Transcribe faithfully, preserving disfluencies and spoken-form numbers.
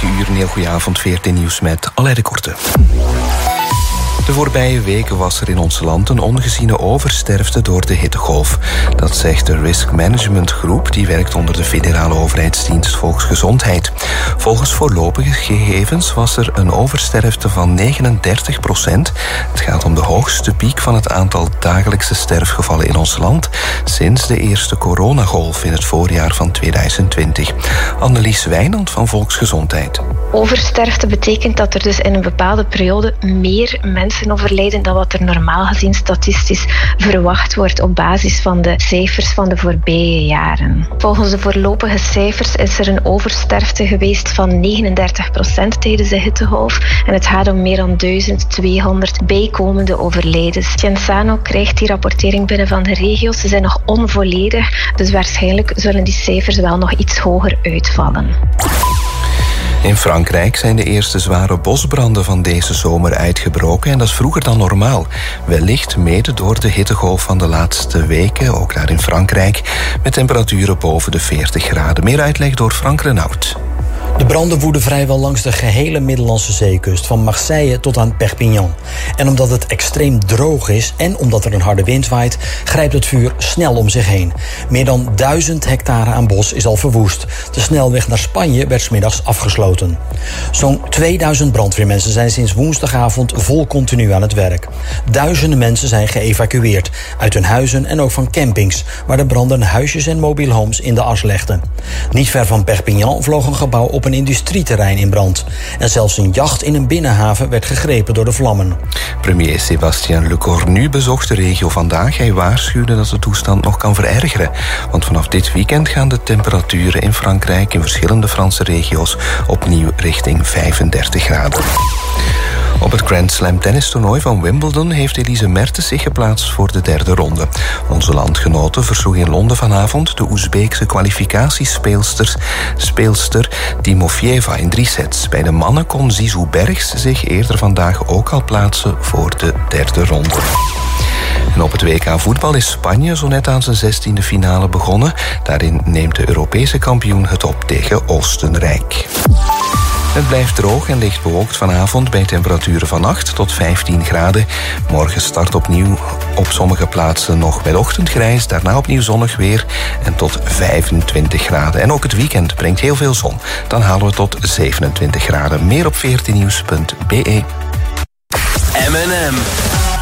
negen uur, een heel goede avond, veertien nieuws met Alain de Korte. De voorbije weken was er in ons land een ongeziene oversterfte door de hittegolf. Dat zegt de Risk Management Groep, die werkt onder de federale overheidsdienst Volksgezondheid. Volgens voorlopige gegevens was er een oversterfte van negenendertig procent. Het gaat om de hoogste piek van het aantal dagelijkse sterfgevallen in ons land sinds de eerste coronagolf in het voorjaar van tweeduizend twintig. Annelies Wijnand van Volksgezondheid. Oversterfte betekent dat er dus in een bepaalde periode meer mensen overlijden dan wat er normaal gezien statistisch verwacht wordt op basis van de cijfers van de voorbije jaren. Volgens de voorlopige cijfers is er een oversterfte geweest van negenendertig procent tijdens de hittegolf en het gaat om meer dan duizend tweehonderd bijkomende overlijdens. Genzano krijgt die rapportering binnen van de regio's. Ze zijn nog onvolledig, dus waarschijnlijk zullen die cijfers wel nog iets hoger uitvallen. In Frankrijk zijn de eerste zware bosbranden van deze zomer uitgebroken en dat is vroeger dan normaal. Wellicht mede door de hittegolf van de laatste weken, ook daar in Frankrijk, met temperaturen boven de veertig graden. Meer uitleg door Frank Renaud. De branden woeden vrijwel langs de gehele Middellandse zeekust, van Marseille tot aan Perpignan. En omdat het extreem droog is en omdat er een harde wind waait, grijpt het vuur snel om zich heen. Meer dan duizend hectare aan bos is al verwoest. De snelweg naar Spanje werd 's middags afgesloten. Zo'n tweeduizend brandweermensen zijn sinds woensdagavond vol continu aan het werk. Duizenden mensen zijn geëvacueerd uit hun huizen en ook van campings, waar de branden huisjes en mobile homes in de as legden. Niet ver van Perpignan vloog een gebouw op een industrieterrein in brand. En zelfs een jacht in een binnenhaven werd gegrepen door de vlammen. Premier Sébastien Lecornu bezocht de regio vandaag. Hij waarschuwde dat de toestand nog kan verergeren. Want vanaf dit weekend gaan de temperaturen in Frankrijk in verschillende Franse regio's opnieuw richting vijfendertig graden. Op het Grand Slam tennistoernooi van Wimbledon heeft Elise Mertens zich geplaatst voor de derde ronde. Onze landgenote versloeg in Londen vanavond de Oezbeekse kwalificatiespeelster speelster Timofeeva in drie sets. Bij de mannen kon Zizou Bergs zich eerder vandaag ook al plaatsen voor de derde ronde. En op het W K voetbal is Spanje zo net aan zijn zestiende finale begonnen. Daarin neemt de Europese kampioen het op tegen Oostenrijk. Het blijft droog en licht bewolkt vanavond bij temperaturen van acht tot vijftien graden. Morgen start opnieuw op sommige plaatsen nog met ochtendgrijs, daarna opnieuw zonnig weer en tot vijfentwintig graden. En ook het weekend brengt heel veel zon. Dan halen we tot zevenentwintig graden. Meer op veertien nieuws punt b e. M en M.